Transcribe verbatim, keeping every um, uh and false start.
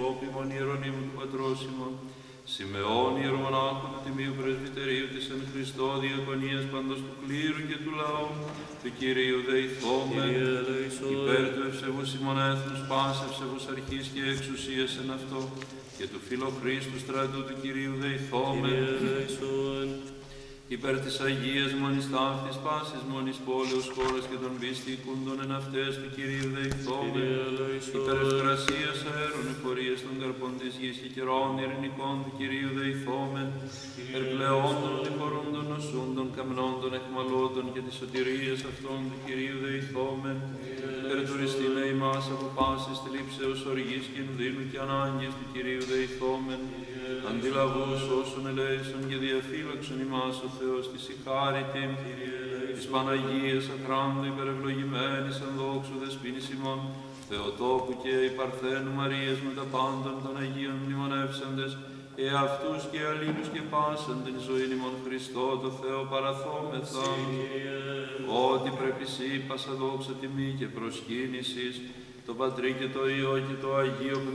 Σώπημον Ιερονίμου του Πατρός ημών, Σιμεών Ιερομονάχου του Τιμίου Πρεσβυτερίου της εν Χριστώ Διακονίας παντός του κλήρου και του λαού, του Κυρίου δεηθόμεν, υπέρ του ευσεβούς ημών έθνους, πας ευσεβούς αρχής και εξουσίας εν αυτό, και του Φιλοχρίστου στρατού του Κυρίου δεηθόμεν, υπέρ της Αγίας Μονής Ταύτης πάσης Μονής πόλεως χώρας και των πιστικούντων εν αυτές του Κυρίου δεηθόμεν, υπέρ ευκρασίας αέρων εφορίας των καρπών της γης και καιρών ειρηνικών του Κυρίου δεηθόμεν, ερπλεόντων, τυχορούντων, νοσούντων, καμνόντων, εχμαλώντων και της σωτηρίας αυτών του Κυρίου δεηθόμεν, ερτουριστήνε ημάς από πάσης θλίψεως, οργής, κινδύνου και ανάγκης του Κυρίου δεηθόμεν, αντιλαβούς όσων ελέησον και διαφύλαξον ημάς ο Θεός της ηχάρητη, της Παναγίας αχράντου υπερευλογημένης εν δόξου δεσποίνης ημών, Θεοτόκου και η Παρθένου Μαρίας με τα πάντων των Αγίων μνημονεύσαντες, εαυτούς και αλλήλους και πάσαν την ζωήν ημών Χριστό το Θεό παραθόμεθα, ότι πρέπει σύ πάσα δόξα τιμή και προσκύνησης, το Πατρί και το Υιό και το Αγίο